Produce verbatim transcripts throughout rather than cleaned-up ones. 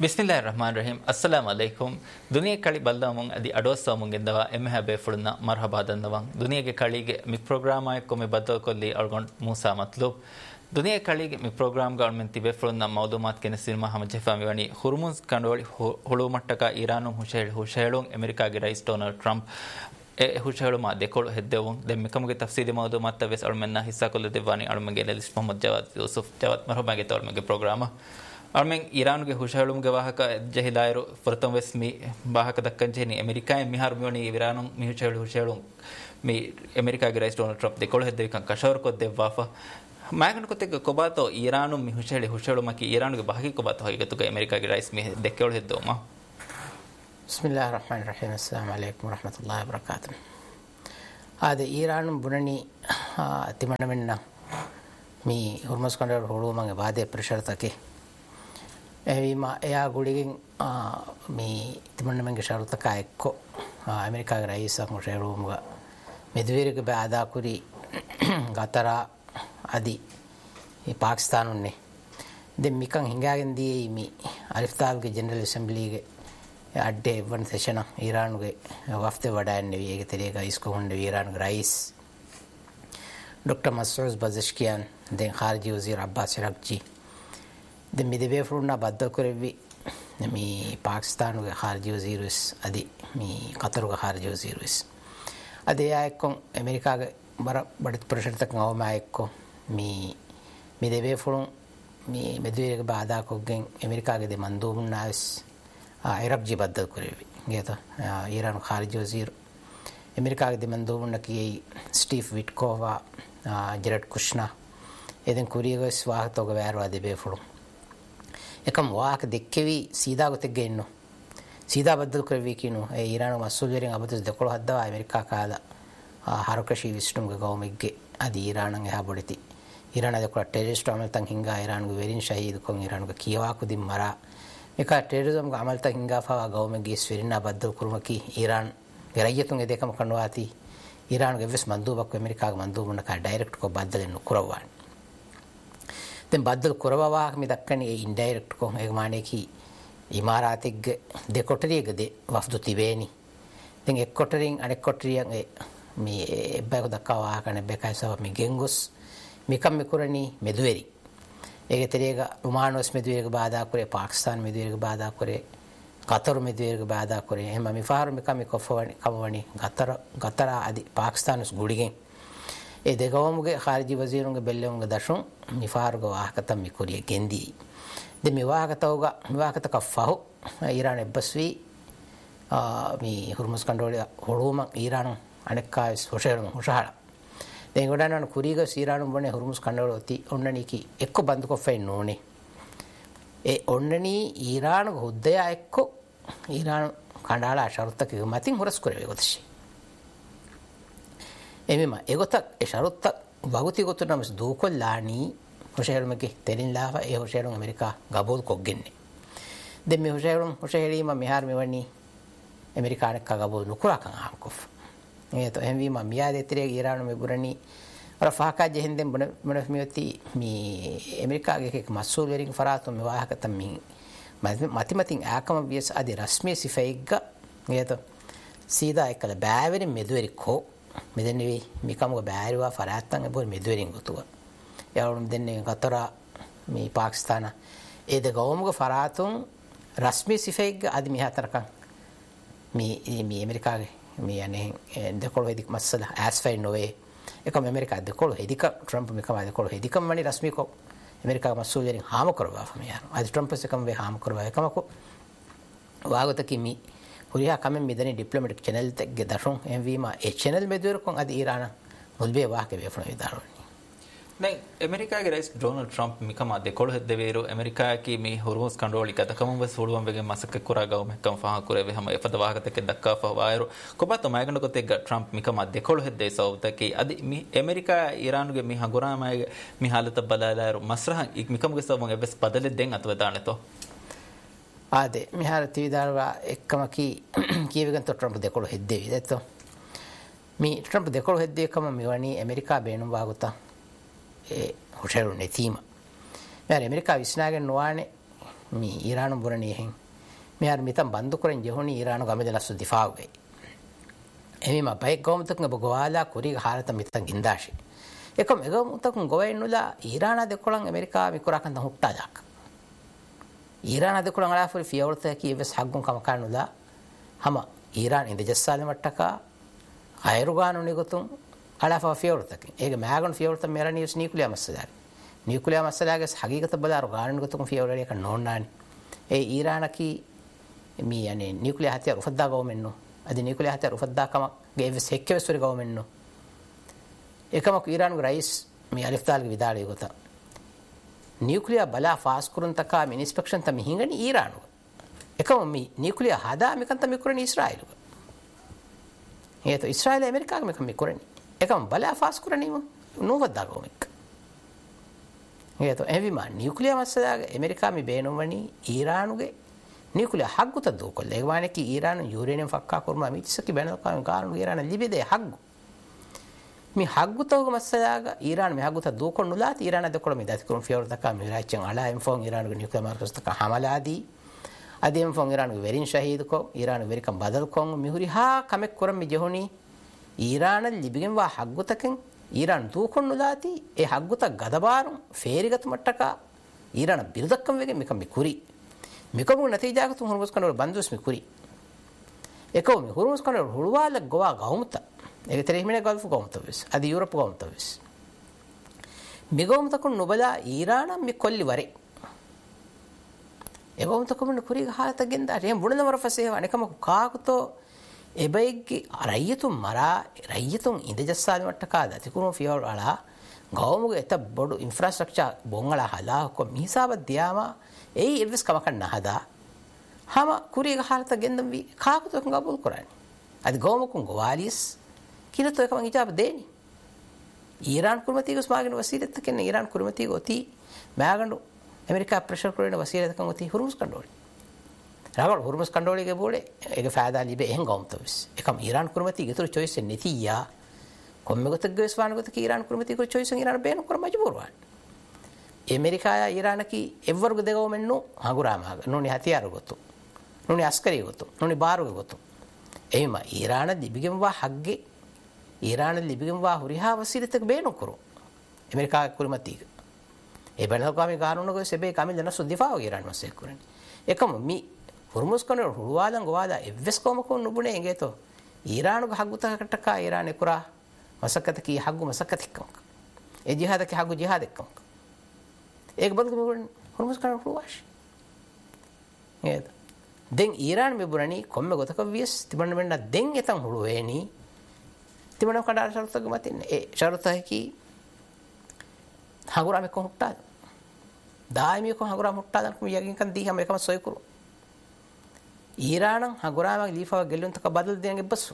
ಬಿಸ್ಮಿಲ್ಲಾಹಿರ್ ರಹಮಾನ್ ರಹೀಂ ಅಸ್ಸಲಾಮು ಅಲೈಕುಂ ದುನಿಯಾ ಕಳಿ ಬಲ್ದಾಮುಂ ಅದಿ ಅಡೋಸ್ಸಾ ಮುಂಗೆಂದವ ಎಮ್ಮೆಹಬೆ ಫುಳ್ನ ಮರ್ಹಬಾದಂದವಂ ದುನಿಯಾಗೆ ಕಳಿಗೆ ಮಿ ಪ್ರೋಗ್ರಾಮ್ ಆಯಕೊಮ್ಮೆ ಬದ್ದೋ ಕೊಲ್ಲಿ ಅಳ್ಗೊಂಡ್ ಮೂಸಾ ಮತ್ಲೂಬ್ ದುನಿಯಾ ಕಳಿಗೆ ಮಿ ಪ್ರೋಗ್ರಾಮ್ ಗವರ್ಮೆಂಟ್ ತಿಬೆ ಫುಳ್ನ ಮೌಲೂಮಾತ್ ಕೆನೆ ಸಿನಿಮಾ ಹಮಜೆಫಾಮಿ ವಣಿ ಹುರ್ಮುಜ್ ಕಂಡೋಳಿ ಹುಳು ಮಟ್ಟಕ ಇರಾನು ಹುಷೇಳ್ ಹುಷೇಳುಂ ಅಮೆರಿಕಾಗೆ ರೈಸ್ ಡೊನಾಲ್ಡ್ ಟ್ರಂಪ್ ಹುಷೇಳು ಮಾ ದೆಕೊಳು ಹೆದ್ದೆವು ದೆಮ್ಮೆ ಕಮಗೆ ತಫ್ಸೀಲಿ ಮೌಲೂಮಾತ್ ತವೆಸ್ ಅಳ್ಮೆನ್ನ ಹಿಸ್ಸಾ ಕೊಲ್ಲ ದೆವಾನಿ ಅಳ್ಮೆಗೆ ಲಲಿಸ್ ಮೊಹಮ್ಮದ್ ಜವಾದ್ ಯೂಸುಫ್ ಜವಾದ್ ಮರ್ಹಬಾಗೆ ತವಳ್ಮೆಗೆ ಪ್ರೋಗ್ರಾಮ ಅರ್ಮೆಂಗ್ ಇರಾನ್ಗೆ ಹುಷಾಳುಮ್ಗೆ ವಾಹಕ ಜಹಿಲಾಯರು ಪ್ರಥಮ ವೆಸ್ ಮಿ ವಾಹಕ ದಕ್ಕಂಜೆನಿ ಅಮೆರಿಕಾಯ ಮಿಹಾರ್ ಮಿಯೋನಿ ಇರಾನು ಮಿ ಹುಷಾಳು ಹುಷಾಳು ಮಿ ಅಮೆರಿಕಾಗೆ ರೈಸ್ ಡೊನಾಲ್ಡ್ ಟ್ರಂಪ್ ದೆಕೊಳು ಹೆದ್ದೆವಿ ಕಂ ಕಶವರ್ ಕೊದ್ದೆ ವಾಫ ಮಾಗನ ಕೊತ್ತೆಗೆ ಕೊಬಾತೋ ಇರಾನು ಮಿ ಹುಷಾಳಿ ಹುಷಾಳು ಮಕಿ ಇರಾನ್ಗೆ ಬಾಹಿ ಕೊಬಾತೋ ಹೀಗತುಗ ಅಮೆರಿಕಾಗೆ ರೈಸ್ ಮಿ ದೆಕ್ಕೆಳು ಹೆದ್ದೋಮ ಬಿಸ್ಮಿಲ್ಲಾಹಿರ್ ರಹಮಾನಿರ್ ರಹೀಂ ಅಸ್ಸಲಾಮು ಅಲೈಕುಂ ವರಹಮತುಲ್ಲಾಹಿ ವಬರಕಾತುಹು ಆದೆ ಇರಾನು ಬುನನಿ ತಿಮಣಮೆನ್ನ ಮಿ ಹುರ್ಮಸ್ ಕಂಡರ್ ಹೋಳು ಮಂಗೆ ಬಾದೆ ಪ್ರೆಷರ್ ತಕೆ එවීම එයා ගුඩිගෙන් මේ තිමන්නමගේ ශරුතක එක්කො ඇමරිකාගේ රයිසක් මොටේරුම්ග මෙදුවේරක බාදාකුරි ගතරා අදි මේ පාකිස්තානුන්නේ දැන් මිකන් හිඟාගෙන දී මේ අලිෆ්තාල්ගේ ජෙනරල් ඇසෙම්බලිගේ අඩේ වන් සෙෂන ඉරානුගේ වෆ්තේ වඩාන්නේ වේගේ තේරේක ඉස්කෝ හොන්නේ ඉරානුගේ රයිස් ડોક્ટર મસૂદ બઝેશ્કિયાન දැන් ખારજી વઝીર અબ્બાસ રકજી ද මිදේ ෆුරුනා බද්ද කරෙවි මේ පාකිස්තානුගේ ખારજી වزීරුස් අදි මේ කතරුගේ ખારજી වزීරුස් අද එක්කොන් ඇමරිකාගේ බර බඩත් ප්‍රශර්තක නවම එක්කො මේ මිදේ ෆුරුන් මේ මෙදුවේක බාදාකොගෙන් ඇමරිකාගේ දෙ මන්දෝමුන්නාස් ඉරක්ජි බද්ද කරෙවි ගියත ඊරාන් ખારજી වزීරු ඇමරිකාගේ දෙ මන්දෝමුන්න කී ස්ටීව් විට්කෝවා ජෙරඩ් කුෂ්නා එදෙන් කුරියගේ ස්වාගතෝග වෑරවා දෙබේ ෆුරුන් එකම වාහක දෙක්කෙවි සීදා ගොතෙක්ගේ ඉන්නෝ සීදා බද්දල් කරවි කිනෝ ඒ ඉරාන මස්සූල් වරින් අබතුස් දෙකොළ හද්දවා ඇමරිකා කාලා හරකෂී විස්ටුම්ගේ ගෞමෙක්ගේ අද ඉරානන් එහා බොඩති ඉරාන දෙකොළ ටෙරරිස්ට් අමල්තන් හිංගා ඉරානුගේ වෙරින් ශහීද් කොන් ඉරානුගේ කියවා කුදින් මරා මේක ටෙරරිසම් අමල්තන් හිංගා ෆවා ගෞමෙක්ගේ ස්විරිනා බද්දල් කුරුමකි ඉරාන් ගරයියතුන් එදේකම කන්නවාති ඉරානුගේ වෙස් මන්දූබක් ඇමරිකාගේ මන්දූබුන්න කා ඩයිරෙක්ට් කො බද්දලෙන් කුරවවාන් දැන් බද්දල් කුරවවාක මේ දක්කනේ ඉන්ඩයිරෙක්ට් කො ඒක මානේ කි ඉමාරාතිග්ගේ දෙකොටරියකදී වෆ්දු තිබේනි දැන් එක් කොටරින් අනෙක් කොටරියන් මේ එබ්බක දක්වා කන බෙකයිසව මේ ගෙන්ගොස් මිකම් මිකුරණි මෙදුවේරි ඒක තේරේක උමානොස් මෙදුවේරක බාධා කරේ පාකිස්තාන මෙදුවේරක බාධා කරේ කතර මෙදුවේරක බාධා කරේ එහෙම මිෆාර මිකම් මිකොෆවනි කමවනි ගතර ගතරා අදි පාකිස්තානස් ගුඩිගෙන් ඒ දෙගවමුගේ ખાරજી වزීරුන්ගේ බෙල්ලෙමුගේ දශුන් නිෆාර්ග වාහකතම් මිකුරිය ගෙන්දී දෙ මේ වාහකතවග වාහකතක ෆහු ඉරාන එබ්බස්වි මේ හුර්මුස් කන්ඩෝල හොළුම ඉරාන අනෙක්කාස් හොෂේරුම් හොෂහල දැන් ගොඩනන කුරීග ඉරාන වනේ හුර්මුස් කන්ඩෝල ඔති ඔන්නනිකි එක්ක බන්දු කොෆෙන් නෝනේ ඒ ඔන්නනි ඉරාන හොද්දය එක්ක ඉරාන කණ්ඩාලා ශරුත්තක මතින් හොරස් කරවේ ගොතෂි එමෙම එගොතක් ඒ ශරුත්තක් වගුති ගොතුනමස් දූකොල්ලානි හොෂේරුමගේ තෙලින් ලාව ඒ හොෂේරුම් ඇමරිකා ගබෝල් කොග්ගෙන්නේ දැන් මේ හොෂේරුම් හොෂේරීම මිහාර මෙවණි ඇමරිකානක ගබෝල් නුකුරාකන් ආම්කොෆ් එයත එම්වීම මියා දෙතරේ ඉරාන මෙබුරණි රෆාකා ජෙහෙන්දෙන් බන බන මියති මේ ඇමරිකාගේ එක මස්සූල් වරින් ෆරාතුම් මෙවාහකත මින් මතිමතින් ආකම වියස් අධි රස්මී සිෆෙයිග්ග එයත සීදා එකල බෑවෙරි මෙදුවරි කෝ මෙදෙන්නේ මිකමුග බෑරිවා ෆරාත්තන් එබොල් මෙදුවරින් ගොතුව යවුම් දෙන්නේ කතරා මේ පාකිස්තාන ඒ ද ගෞමුග ෆරාතුන් රස්මී සිෆෙයිග්ග අධි මිහතරකන් මේ මේ ඇමරිකාගේ මේ යන්නේ දෙකොළ වෙදික මස්සල ඇස්ෆයි නොවේ එකම ඇමරිකා දෙකොළ හෙදික ට්‍රම්ප් මිකම දෙකොළ හෙදිකම මනි රස්මී කො ඇමරිකා මස්සූල් වරින් හාම කරවා ෆමියාන අද ට්‍රම්ප් එකම වේ හාම කරවා එකමකෝ වාගත කිමි ಹುರಿಯಾ ಕಮೆ ಮಿದನೆ ಡಿಪ್ಲೊಮ್ಯಾಟಿಕ್ ಚಾನೆಲ್ ತೆಗ್ಗೆ ದಶಂ ಎಂವಿಮಾ ಎ ಚಾನೆಲ್ ಮೆದುರ್ ಕೊಂ ಅದಿ ಇರಾನ ಮುಲ್ಬೆ ವಾಹಕೆ ವೆಫಣ ವಿದಾರೋನಿ ನೆ ಅಮೆರಿಕಾಗೆ ರೈಸ್ ಡೊನಾಲ್ಡ್ ಟ್ರಂಪ್ ಮಿಕಮ ದೆಕೊಳು ಹೆದ್ದೆವೇರು ಅಮೆರಿಕಾಕಿ ಮಿ ಹುರ್ಮುಸ್ ಕಂಡೋಳಿ ಕದ ಕಮಂ ಬಸ್ ಹುಳುವಂ ವೆಗೆ ಮಸಕ್ಕೆ ಕುರಾಗವ ಮೆಕ್ಕಂ ಫಹ ಕುರೆವೆ ಹಮ ಎಫದ ವಾಹಕತಕ್ಕೆ ದಕ್ಕಾ ಫಹ ವಾಯರು ಕೊಬತ ಮೈಗಂಡ ಕೊತೆಗ ಟ್ರಂಪ್ ಮಿಕಮ ದೆಕೊಳು ಹೆದ್ದೆ ಸೌತಕಿ ಅದಿ ಮಿ ಅಮೆರಿಕಾ ಇರಾನ್ಗೆ ಮಿ ಹಗುರಾಮಾಗೆ ಮಿ ಹಾಲತ ಬಲಾಲಾರು ಮಸ್ರಹ ಇಕ್ ಮಿಕಮ್ಗೆ ಸವಂ ಎಬಸ್ ಬದಲೆ ದೆಂ ಅಥವಾ ದಾಣೆತೋ ආදේ මිහාර තිවිදාරවා එක්කම කී කියවගන් තො ට්‍රම්ප් දෙකොළ හෙද්දේවි දැත්තෝ මේ ට්‍රම්ප් දෙකොළ හෙද්දේකම මෙවණි ඇමරිකා බේනුම් වාගුතා ඒ හොෂේරු නෙතීම මෙයාර ඇමරිකා විශ්නාගෙන නොවානේ මේ ඊරාන බුරණී එහෙන් මෙයාර මිතම් බන්දු කරන් ජෙහොනි ඊරාන ගමදලස්සු දිෆාවේ එහිම බයි ගොම්තක බගවාලා කුරි හාරත මිතම් ගින්දාෂි එකම එගොම්තක ගොවෙන්නුලා ඊරාන දෙකොලන් ඇමරිකා මිකුරකන් හුට්ටා දාක ඊරාන දෙකොලන් අලාෆරි ෆියවර්ත කීවස් හග්ගුන් කම කන්නුලා හම ඊරාන ඉඳ ජස්සාලෙ මට්ටකා අයරුගානු නිගතුන් අලාෆා ෆියවර්තක ඒක මෑගන් ෆියවර්ත මෙරනියස් නියුක්ලියර් මස්සලා නියුක්ලියර් මස්සලාගේ හගීගත බලාර ගානු නිගතුන් ෆියවර්ත එක නෝන්නානි ඒ ඊරානකි මේ යන්නේ නියුක්ලියර් හතිය උෆද්දා ගවමෙන්නෝ අද නියුක්ලියර් හතිය උෆද්දා කම ගේවස් හෙක්කෙවස්වර ගවමෙන්නෝ එකමක ඊරාන්ගේ රයිස් මේ අලිෆ්තාල්ගේ විදාලේ ගොත නියුක්ලියර් බලා ෆාස් කරන් තකා මේ ඉන්ස්පෙක්ෂන් තම හිඟනි ඊරානු එකම මේ නියුක්ලියර් හදා මේකන් තම කරන්නේ ඊශ්‍රායලු හේතු ඊශ්‍රායල ඇමරිකාගේ මේක මේ කරන්නේ එකම බලා ෆාස් කරන්නේම නෝවද්දා ගොමෙක් හේතු එවිම නියුක්ලියර් මස්සදාගේ ඇමරිකා මේ බේනොවනි ඊරානුගේ නියුක්ලියර් හග්ගුත දෝකොල්ල ඒ වගේ කි ඊරානු යුරේනියම් ෆක්කා කරම මිච්චකි බැනකාම කාරණු ඊරාන ලිබෙදේ හග්ගු මේ හග්ගුතෝග මස්සදාග ඊරාන මේ හග්ගුත දෝකොන්නුලාත් ඊරාන දෙකොළ මේ දතිකුරුම් ෆියවර් තකා මේ රාච්චන් අලා එම් ෆෝන් ඊරානුගේ නියුක්ලියර් මාර්කස් තකා හමලාදී අදෙම් ෆෝන් ඊරානුගේ වෙරින් ශහීද් කො ඊරාන වෙරිකම් බදල් කොන් මිහුරි හා කමෙක් කරම් මේ ජෙහොනි ඊරාන ලිබිගෙන් වා හග්ගුතකෙන් ඊරාන දෝකොන්නුලාති ඒ හග්ගුත ගදබාරුම් ෆේරිගත මට්ටකා ඊරාන බිරුදක්කම් වෙගෙන් මේක මිකුරි මිකමු නතිජාගතුන් හුරුමස් කනවල බන්දුස් මිකුරි එකෝ මේ හුරුමස් කනවල හුළුවාල ගෝවා ගවමුත ඒක තෙරෙහිමනේ ගල්ෆ් ගවමුතවිස් අද යුරෝප ගවමුතවිස් මිගවමුතකුන් නොබලා ඊරාන මි කොල්ලි වරේ එගවමුතකුන් කුරි ගහත ගෙන්දා රෙම් බුණන වරෆසේ අනකම කාකුතෝ එබෙයිග්ගි රයියතුන් මරා රයියතුන් ඉඳජස්සාලි මට්ටකා දතිකුණු ෆියවල් වලා ගවමුගේ එත බොඩු ඉන්ෆ්‍රාස්ට්‍රක්චර් බොංගලා හලා කො මිහිසාව දියාමා ඒ ඉර්විස් කමකන්න හදා හම කුරි ගහත ගෙන්දම් වි කාකුතෝ ගබුල් කරන්නේ අද ගවමුකුන් ගවාලිස් කිනතෝ එකම ඉජාබ දෙනි ඊරාන් කුර්මතිගස් මාගෙන වසීලත් කෙන්නේ ඊරාන් කුර්මතිග ඔති මෑගඬු ඇමරිකා ප්‍රෙෂර් කරන වසීලත් කන් ඔති හුරුමස් කණ්ඩෝලි රාගල් හුරුමස් කණ්ඩෝලිගේ බෝලේ ඒක ෆෑදා ලිබේ එහෙන් ගොම්තොස් එකම ඊරාන් කුර්මතිග ඉතුරු චොයිස් නෙතියා කොම්මෙගත ගස් වානගත ඊරාන් කුර්මතිග චොයිස් ඊරාන් බේන කර මජබුරවාන් ඇමරිකා ඊරානකි එවර්ග දෙගව මෙන්නු හගුරාමාග නොනි හතියාර ගොතු නොනි අස්කරිය ගොතු නොනි බාරුග ගොතු එයිම ඊරාන දිබිගෙම වා හග්ගේ ඊරාන ලිබිගෙම වා හුරිහා වසීලතක බේනු කරු ඇමරිකා කුර්මතිග ඒ බනල්කාමේ කාරුණක සෙබේ කමින් දන සුද්ධිෆාව ඊරාන් මස්සේ කරන්නේ එකම මි හුරුමුස් කන හුරුවාලන් ගවාදා එවස් කොමකෝ නුබුනේ එගේතෝ ඊරානුග හග්ගුතකට කා ඊරානේ කුරා මසකත කී හග්ගු මසකතික්කම ඒ ජිහාද කී හග්ගු ජිහාදෙක්කම ඒක බල්ක මෙබුරන් හුරුමුස් කන හුරුවාෂ් නේද දැන් ඊරාන මෙබුරණි කොම්මෙ ගොතක වියස් තිබන්න මෙන්න දැන් එතන් හුරු වේනි තිබන කඩාර ෂරතක මතින් ඒ ෂරතයි හගුරාමෙ කොහොට්ටා දායිමි කො හගුරාම හොට්ටා දන් යකින් කන් දීහම එකම සොය කරු ඊරාන හගුරාම ලීෆා ගෙල්ලුන් තක බදල් දෙනගේ බස්සු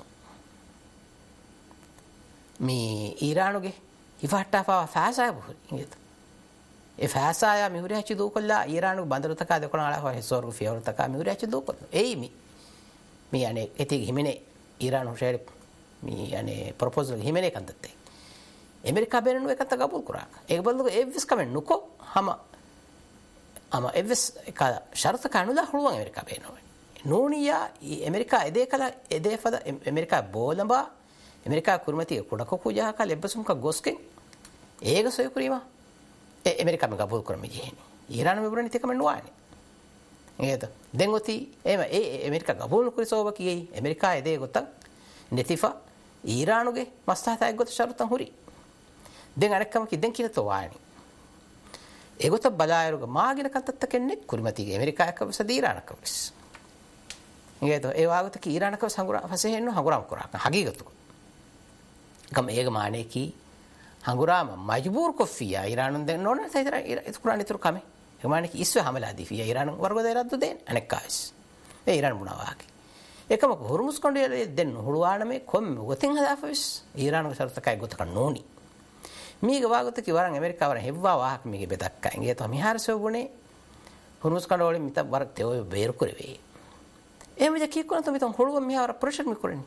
මේ ඊරානුගේ ඉෆට්ටාපා ෆාසාය බුරි නේද ඒ ෆාසාය මිහුරි හචි දෝකොල්ලා ඊරානු බන්දර තක දෙකොන අලා හෙසෝරු ෆියවරු තක මිහුරි හචි දෝකොල් එයි මි මේ අනේ එති හිමනේ ඊරානු ෂෙරි මේ අනේ ප්‍රොපෝසල් හිමනේ කන්දත්තේ ඇමරිකා බෙරනු එකත ගබුල් කුරා ඒක බලුක එවිස් කමෙන් නුකෝ හම අම එවිස් එක ෂරත කනුලා හුරුවන් ඇමරිකා බේනෝ නෝනියා ඇමරිකා එදේ කල එදේ ෆද ඇමරිකා බෝලඹා ඇමරිකා කුරුමතිය කුඩක කුජා කල එබ්බසුම්ක ගොස්කෙන් ඒක සොය කුරීමා ඒ ඇමරිකා මේ ගබුල් කරමි ජීහෙනි ඊරාන මෙබුරනි තකම නුවානි නේද දැන් ඔති එම ඒ ඇමරිකා ගබුල් කුරිසෝව කීයි ඇමරිකා එදේ ගොතක් නෙතිෆා ඊරානුගේ මස්තාතය ගොත ෂරතන් හුරි දැන් අරකම කි දැන් කිනතෝ වානි ඒගොත බලායරුග මාගෙන කන්තත්ත කෙන්නේ කුරුමතිගේ ඇමරිකා එක්ක වස ඊරානක වස් නේද ඒ වාගත කි ඊරානක සංගුරා වසෙහෙන්න හඟුරාම් කරා හගීගතු ගම ඒක මානේ කි හඟුරාම මජබූර් කොෆියා ඊරානුන් දෙන්න ඕන තේතර ඒක කුරාන් ඉතුරු කමේ ඒ මානේ කි ඉස්ව හමලා දීෆියා ඊරාන වර්ග දෙරද්දු දෙන්න අනෙක් කාස් ඒ ඊරාන මුණවාගේ එකම හුරුමුස් කොණ්ඩිය දෙන්න හුරුවානමේ කොම් ගොතෙන් හදාෆවිස් ඊරානුගේ සරතකයි ගොතක නෝනි මීග වාගත කි වරන් ඇමරිකා වරන් හෙව්වා වාහක මීගේ බෙදක්කා ඉංගේ තෝ මිහාරසෝ ගුනේ හුරුමුස් කොණ්ඩෝලි මිත වරක් තේ බේර කරවේ එමෙද කි කොන තෝ මිතන් හොළුව මිහාර ප්‍රොජෙක්ට් මිකරනි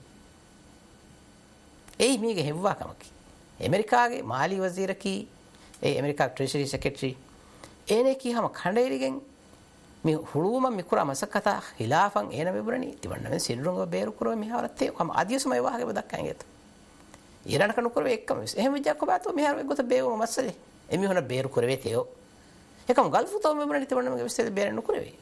ඒ මීගේ හෙව්වා කමකි ඇමරිකාගේ මාලි වසීර කි ඒ ඇමරිකා ට්‍රෙෂරි සෙක්‍රටරි එනේ කි හැම ඛණ්ඩේරිගෙන් mi huluma mikura masakata khilafan ena meburani tiwanna men silrunga beru kurwa miharatte am adiyusma e wahage badakkan get iran kanu kurwe ekkam ehme jakko bato mihar gota bewu masale emi hona beru kurwe teo ekam galfu to meburani tiwanna me vesel beru nu kurwe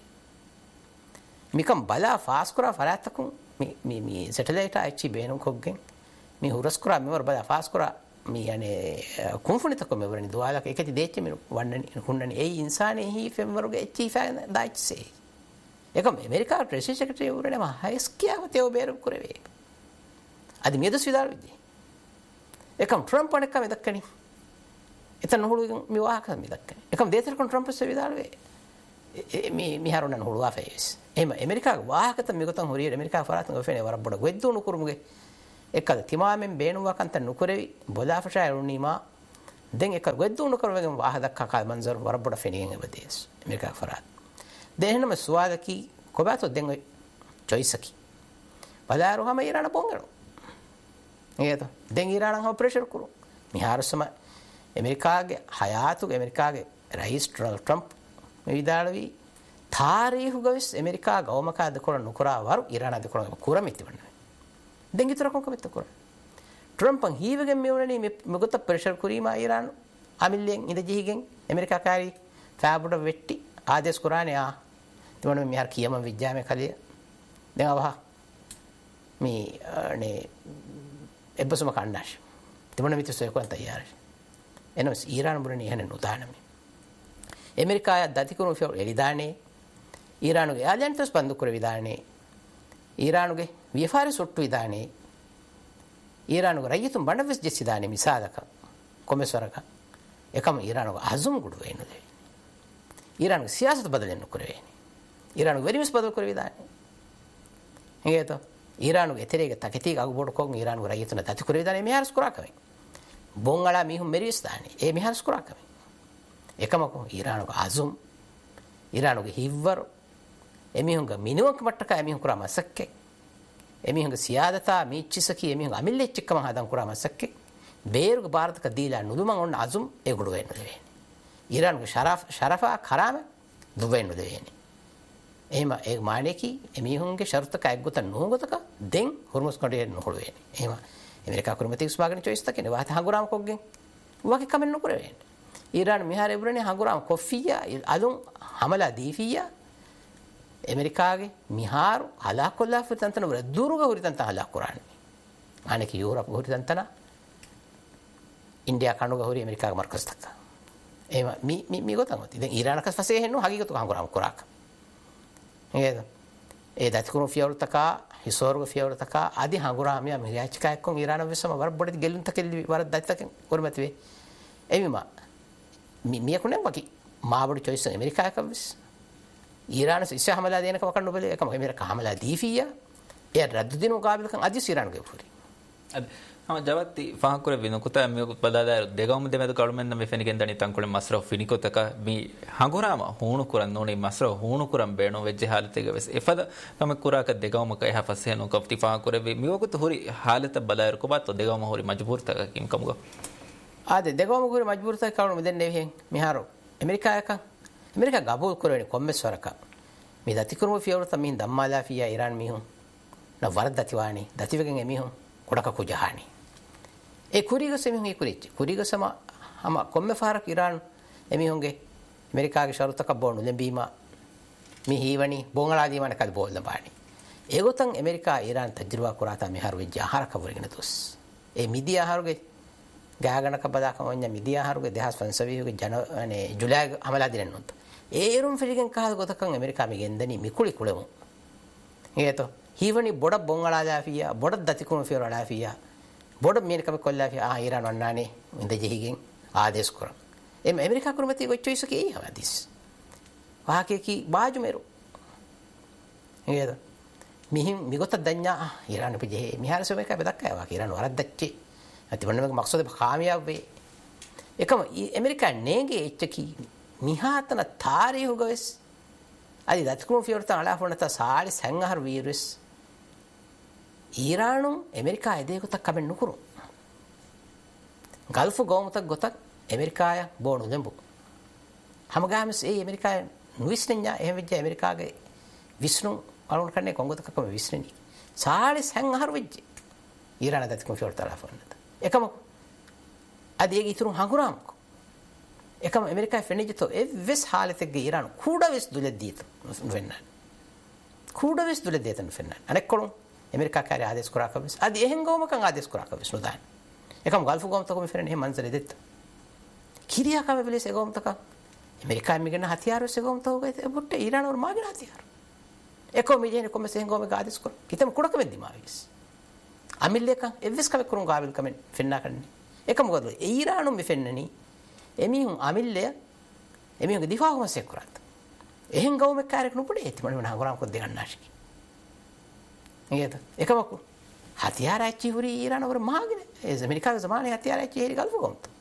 mikam bala fast kura faratakun mi mi mi satellite aichi benu koggen mi huras kura me bala fast kura mi yani kunfunita ko meburani duala ke ekati deche mi wannani kunnani ei insane hi femwaruge echi fa daitse ekam america treasury secretary urane ma haiskiya teo beru kurwe adi medu svidal viddi ekam trump anekka me dakkani etan hulu mi wahaka me dakkani ekam deethar kon trump se vidal ve mi mi harunan hulu wa face ema america wahaka me gotan horiye america faratan ofene warabboda weddu nukurumuge ekkada timamen beenuwa kanta nukurevi bolafasha erunima den ekka weddu nukurumuge wahadakka kal manzar warabboda fenigen ebades america farat dehnama suwadaki kobato den choice-aki balaru hama irana bongero ngedo den irana hama pressure kuru miharusama america ge hayatu america ge rais donald trump vidalvi taarihu gavis america gawmaka dekora nukura waru irana dekora kura mittibanna den gitura kon kametta kura trump an hiwege mewrani me gotta pressure kurima iran amillen inde jihigen america kari faabuda vetti ආදේශ කුරානේ ආ තිබුණ මේ හර කියම විද්‍යාවේ කලිය දැන් අවහ මේ නේ එබ්බසම කණ්ඩාශ තිබුණ මිත්‍රසෝ කොන් තයාර එනොස් ඊරාන බුරණි එහෙන නුතානමි ඇමරිකාය දතිකුරු ෆියෝ එලිදානේ ඊරානුගේ ආජන්තස් බන්දු කර විදානේ ඊරානුගේ වියෆාරි සොට්ටු විදානේ ඊරානුගේ රයිතුම් බණවස් ජෙසිදානේ මිසාදක කොමෙසරක එකම ඊරානුගේ අසුම් ගුඩු වෙනුනේ ඊරානුගේ සියාසත බදලෙන්න කරවෙන්නේ ඊරානුගේ වෙරිමස් බදල් කර විදානේ හේත ඊරානුගේ එතරේක තකති අගබොඩ කොන් ඊරානුගේ රයිතුන දති කර විදානේ මිහාරස් කුරාකමයි බොංගලා මිහුම් මෙරිස්දානේ ඒ මිහාරස් කුරාකමයි එකමකෝ ඊරානුගේ අසුම් ඊරානුගේ හිව්වර එමිහුන්ගේ මිනුවක් මට්ටක එමිහුන් කුරා මසක්කේ එමිහුන්ගේ සියාදතා මීච්චිසකි එමිහුන් අමිල්ලෙච්චකම හදන් කුරා මසක්කේ බේරුගේ ಭಾರತක දීලා නුදුමන් ඔන්න අසුම් ඒ ගුඩ වෙන්න දෙන්නේ ඊරානුගේ ශරෆ ශරෆා කරාම දුවෙන්න දෙන්නේ එහෙම ඒ මානේකි එමිහුන්ගේ ෂර්තක එක්ගොත නෝගතක දෙන් හොර්මුස් කඩේ නොහොළ වෙන්නේ එහෙම ඇමරිකා කුරුමතිස් මාගන චොයිස් තකනේ වාත හංගුරාම කොග්ගෙන් වාකේ කමෙන් නොකර වෙන්නේ ඊරාන මිහාර ඉබ්‍රනේ හංගුරාම කොෆියා අලුන් හමලා දීෆියා ඇමරිකාගේ මිහාරු හලා කොල්ලා ෆතන්තන වල දුරුග හොරිතන්ත හලා කුරානේ අනේක යුරෝප් හොරිතන්තන ඉන්දියා කණුග හොරි ඇමරිකාගේ මර්කස් තක්ක එහෙම මි මි මි ගොතමති දැන් ඊරානකස් පස්සේ හෙන්නු හගීගතු හංගුරාම කුරාක නේද ඒ දත්කුරු ෆියවරතක හිසෝරුග ෆියවරතක ආදි හංගුරාම යා මිරියාචිකා එක්කොන් ඊරාන වෙසම වර බොඩ ගෙලුන් තකෙලි වර දත්තක කොරමති වේ එවිම මි මියකුනේ වකි මාබඩ චොයිස් ඇමරිකා කවස් ඊරාන ඉස්සා හමලා දෙනක වකන්න බල එකම ඇමරිකා හමලා දීෆියා ඒ රද්ද දින මුකාබිලකන් අදි ඊරානගේ පුරි අද හම ජවත්ති ෆහකුර විනකුත මෙකුත් බදාදාර දෙගවම දෙමෙද කළුමෙන් නම් ෆෙනිකෙන් දනි තංකුල මස්රෝ ෆිනිකොතක මි හංගුරාම හුණු කරන් නොනේ මස්රෝ හුණු කරන් බේනෝ වෙජ්ජ हालतेක වෙස් එපද තම කුරාක දෙගවම කය හෆසෙනු කප්ටි ෆහකුර වි මෙකුත් හොරි हालත බදාර කොබත් දෙගවම හොරි මජබූර් තක කිම් කමුග ආදේ දෙගවම හොරි මජබූර් තක කවුරු මෙදෙන්නේ වෙහෙන් මිහාරෝ ඇමරිකායක ඇමරිකා ගබෝල් කරවෙන කොම්මස්වරක මේ දතිකුරුම ෆියවරත මින් දම්මාලා ෆියා ඉරාන් මිහුන් න වරද දතිවානි දතිවගෙන් එමිහුන් කොඩක කුජහානි ඒ කුරිගස මිහුන් ඒ කුරිච්ච කුරිගසම හම කොම්මෙ ෆාරක් ඉරාන් එමිහුන්ගේ ඇමරිකාගේ ෂරුතක බොණු ලැබීම මේ හීවණි බොංගලාදී මන කල් බෝල් ලබානි ඒගොතන් ඇමරිකා ඉරාන් තජ්ජුරවා කරාතා මිහාර වෙජ්ජ ආහාර කවරගෙන තුස් ඒ මිදී ආහාරගේ ගාගනක බදාක වඤ්ඤ මිදී ආහාරගේ දහස් පන්සවියගේ ජන අනේ ජුලයි අමලා දිනන උන්ත ඒරුම් ෆිරිගෙන් කාද ගොතකන් ඇමරිකා මිගෙන්දනි මිකුලි කුලෙමු ඒතෝ හීවණි බොඩ බොංගලාදා ෆියා බොඩ දතිකුම ෆියරලා ෆියා බොඩ මේනකම කොල්ලා ෆියා ආ ඉරාන වන්නානේ ඉඳ ජෙහිගෙන් ආදේශ කරා එම් ඇමරිකා කුරුමති ගොච්චොයිස කී හවදිස් වාකේ කි බාජු මෙරු ඒද මිහිම් මිගොත දඤ්ඤා ඉරාන පිජේ මිහාරසෝ මේක බදක්කා වාකේ ඉරාන වරද්දච්චි අතිවන්න මේක මක්සද කාමියාව වේ එකම ඇමරිකා නේගේ එච්චකි මිහාතන තාරිහු ගවස් අදි දත්කුම ෆියරත අලාෆොනත සාලි සංහර වීරස් ඊරානු ඇමරිකා එදේකත කබෙන් නුකුරු ගල්ෆ් ගෝමතක් ගොතක් ඇමරිකාය බෝණු දෙඹු හැමගාමස් ඒ ඇමරිකාය නුවිස්නඥා එහෙම වෙච්ච ඇමරිකාගේ විශ්ණු අරුණ කන්නේ කොංගොතකම විශ්ණනි සාලි සං අහර වෙච්ච ඊරාන දත් කොෆියර් ටෙලිෆෝන්ද එකම අද ඒක ඉතුරු හංගුරාමක එකම ඇමරිකා ෆෙනිජතෝ එවස් حالتගේ ඊරාන කුඩවස් දුලදීත වෙන්න කුඩවස් දුලදීතන වෙන්න අනෙක්කොළු ඇමරිකා කාර්ය ආදේශ කරා කවස් අද එහෙන් ගෝමකන් ආදේශ කරා කවස් නොදාන එකම ගල්ෆ් ගෝම තකොම ෆෙරෙන එහෙ මන්සරෙ දෙත් කිරියා කව වෙලෙස ගෝම තක ඇමරිකා මිගන හතියාර වෙස ගෝම තෝගේ බුට්ට ඊරාන වර මාගෙන හතියාර එකම මිජෙන කොම සෙන් ගෝම ආදේශ කර කිතම කුඩක වෙද්දි මාවිස් අමිල්ලක එවස් කව කරුන් ගාවිල් කමෙන් ෆෙන්නා කන්නේ එකම මොකද ඊරානු මෙෆෙන්නනි එමිහුන් අමිල්ලය එමිහුන්ගේ දිෆාගම සෙක් කරත් එහෙන් ගවම කාර්යක නුපුඩේ ඒත් මම නගරම් කොද්ද ගන්නාශකි නේද එකමක හතියාර ඇච්චි හුරි ඊරාන වර මාගෙන ඒ ඇමරිකාවේ සමානේ හතියාර ඇච්චි හරි ගල්ෆ ගොම්ත